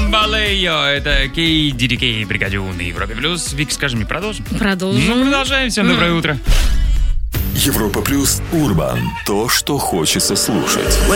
Бамбалео, это Кей Бригадион на Европе Плюс. Вик, скажи мне, продолжим? Продолжим. Ну, продолжаем. Всем доброе утро. Европа Плюс Урбан. То, что хочется слушать.